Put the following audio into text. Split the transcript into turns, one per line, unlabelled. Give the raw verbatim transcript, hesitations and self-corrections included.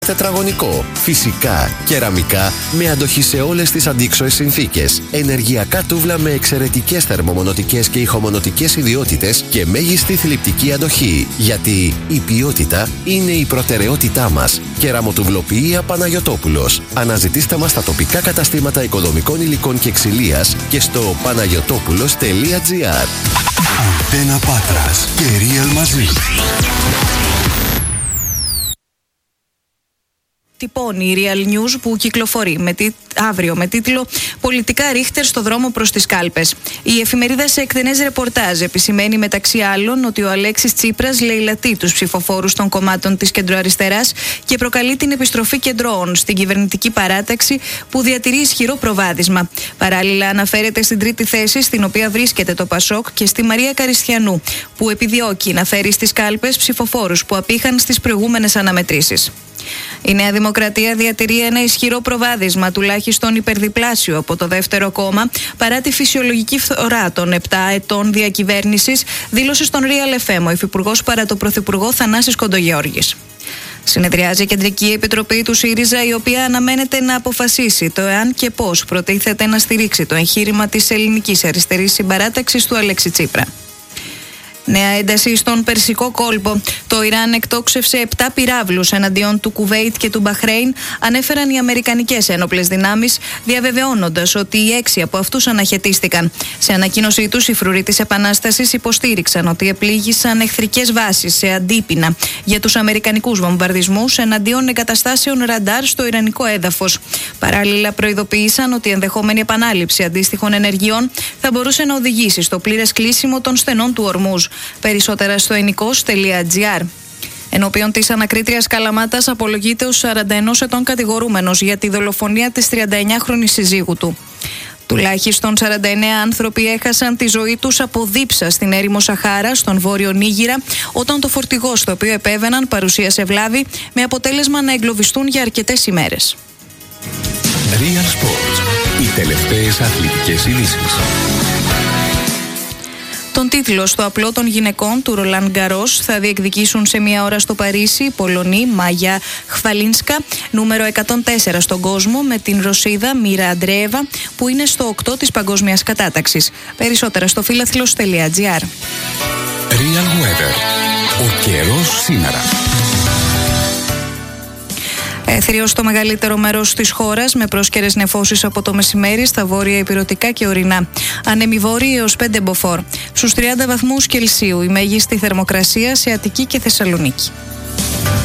Τετραγωνικό, φυσικά, κεραμικά, με αντοχή σε όλες τις αντίξωες συνθήκες. Ενεργειακά τούβλα με εξαιρετικές θερμομονωτικές και ηχομονωτικές ιδιότητες και μέγιστη θλιπτική αντοχή. Γιατί η ποιότητα είναι η προτεραιότητά μας. Κεραμοτουβλοποιία Παναγιωτόπουλος. Αναζητήστε μας στα τοπικά καταστήματα οικοδομικών υλικών και ξυλίας και στο παναγιωτόπουλος τελεία τζι άρ.
Αντένα Πάτρας και Real μαζί.
Τυπώνει η Real News που κυκλοφορεί με τι... αύριο με τίτλο «Πολιτικά ρίχτερ στο δρόμο προς τις κάλπες». Η εφημερίδα σε εκτενές ρεπορτάζ επισημαίνει μεταξύ άλλων ότι ο Αλέξης Τσίπρας λαιλατεί τους ψηφοφόρους των κομμάτων της κεντροαριστεράς και προκαλεί την επιστροφή κεντρώων στην κυβερνητική παράταξη που διατηρεί ισχυρό προβάδισμα. Παράλληλα αναφέρεται στην τρίτη θέση στην οποία βρίσκεται το Πασόκ και στη Μαρία Καριστιανού που επιδιώκει να φέρει στις κάλπες ψηφοφόρους που απήχαν στις προηγούμενες αναμετρήσεις. Η Νέα Δημοκρατία διατηρεί ένα ισχυρό προβάδισμα, τουλάχιστον υπερδιπλάσιο από το δεύτερο κόμμα, παρά τη φυσιολογική φθορά των επτά ετών διακυβέρνησης, δήλωσε στον Real εφ εμ ο Υφυπουργός παρά το Πρωθυπουργό Θανάσης Κοντογιώργης. Συνεδριάζει η Κεντρική Επιτροπή του ΣΥΡΙΖΑ, η οποία αναμένεται να αποφασίσει το εάν και πώς προτίθεται να στηρίξει το εγχείρημα της ελληνικής αριστερής συμπαράταξης του Αλέξη Τσίπρα. Νέα ένταση στον Περσικό κόλπο. Το Ιράν εκτόξευσε επτά πυράβλους εναντίον του Κουβέιτ και του Μπαχρέιν, ανέφεραν οι αμερικανικές ένοπλες δυνάμεις, διαβεβαιώνοντας ότι οι έξι από αυτούς αναχαιτίστηκαν. Σε ανακοίνωσή τους, οι φρουροί της Επανάστασης υποστήριξαν ότι επλήγησαν εχθρικές βάσεις σε αντίπεινα για τους αμερικανικούς βομβαρδισμούς εναντίον εγκαταστάσεων ραντάρ στο ιρανικό έδαφος. Παράλληλα, προειδοποίησαν ότι η ενδεχόμενη επανάληψη αντίστοιχων ενεργειών θα μπορούσε να οδηγήσει στο πλήρες κλείσιμο των στενών του Ορμούζ. Περισσότερα στο ενικός τελεία τζι άρ. Ενώπιον της ανακρίτριας Καλαμάτας απολογείται ως σαράντα ενός ετών κατηγορούμενος για τη δολοφονία της τριανταεννιάχρονης συζύγου του. Τουλάχιστον σαράντα εννέα άνθρωποι έχασαν τη ζωή τους από δίψα στην έρημο Σαχάρα, στον βόρειο Νίγηρα, όταν το φορτηγό στο οποίο επέβαιναν παρουσίασε βλάβη, με αποτέλεσμα να εγκλωβιστούν για αρκετές ημέρες.
Real Sports. Οι τελευταίες αθλητικές ειδήσεις.
Τον τίτλο στο απλό των γυναικών του Ρολάν Γκαρός θα διεκδικήσουν σε μία ώρα στο Παρίσι οι Πολωνοί Μάγια Χβαλίνσκα, νούμερο εκατόν τέσσερα στον κόσμο, με την Ρωσίδα Μίρα Αντρέεβα, που είναι στο οκτώ της παγκόσμιας κατάταξης. Περισσότερα στο φίλαθλος τελεία τζι άρ.
Real Weather. Ο καιρός σήμερα.
Έθριο στο μεγαλύτερο μέρος της χώρας, με πρόσκαιρες νεφώσεις από το μεσημέρι στα βόρεια ηπειρωτικά και ορεινά. Ανεμιβόρειοι έως πέντε μποφόρ. Στους τριάντα βαθμούς Κελσίου η μέγιστη θερμοκρασία σε Αττική και Θεσσαλονίκη.